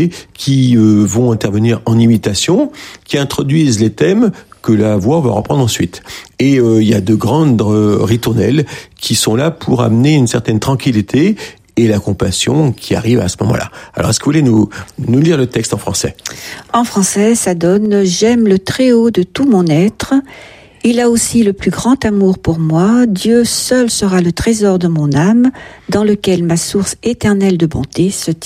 qui vont intervenir en imitation, qui introduisent les thèmes que la voix va reprendre ensuite. Et il y a de grandes ritournelles qui sont là pour amener une certaine tranquillité et la compassion qui arrive à ce moment-là. Alors, est-ce que vous voulez nous lire le texte en français ? En français, ça donne « J'aime le Très-Haut de tout mon être. Il a aussi le plus grand amour pour moi. Dieu seul sera le trésor de mon âme, dans lequel ma source éternelle de bonté se tient. »